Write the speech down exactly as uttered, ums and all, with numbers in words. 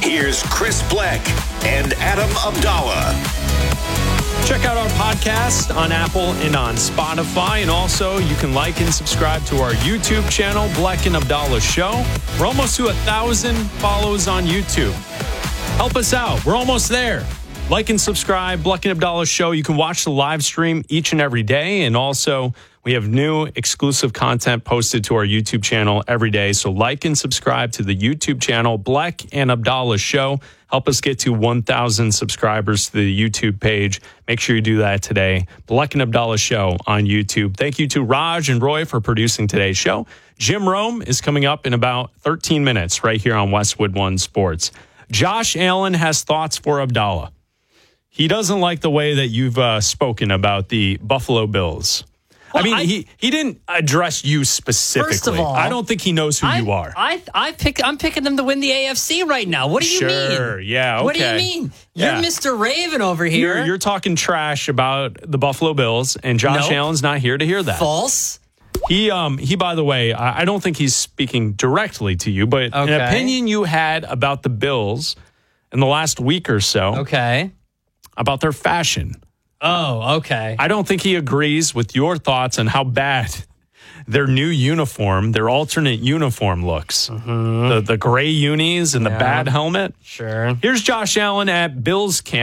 Here's Chris Black and Adam Abdallah. Check out our podcast on Apple and on Spotify. And also, you can like and subscribe to our YouTube channel, Black and Abdallah Show. We're almost to a thousand follows on YouTube. Help us out. We're almost there. Like and subscribe, Black and Abdallah Show. You can watch the live stream each and every day. And also, we have new exclusive content posted to our YouTube channel every day. So like and subscribe to the YouTube channel, Black and Abdallah Show. Help us get to one thousand subscribers to the YouTube page. Make sure you do that today. Black and Abdallah Show on YouTube. Thank you to Raj and Roy for producing today's show. Jim Rome is coming up in about thirteen minutes right here on Westwood One Sports. Josh Allen has thoughts for Abdallah. He doesn't like the way that you've uh, spoken about the Buffalo Bills. Well, I mean, I, he, he didn't address you specifically. First of all, I don't think he knows who I, you are. I I pick I'm picking them to win the A F C right now. What do you sure, mean? Sure, yeah, okay. What do you mean? You're yeah. Mister Raven over here. You're, you're talking trash about the Buffalo Bills, and Josh nope. Allen's not here to hear that. False. He, um, he. By the way, I, I don't think he's speaking directly to you, but okay. an opinion you had about the Bills in the last week or so. Okay. About their fashion. Oh, okay. I don't think he agrees with your thoughts on how bad their new uniform, their alternate uniform looks. Mm-hmm. The the gray unis and yeah. the bad helmet. Sure. Here's Josh Allen at Bills camp.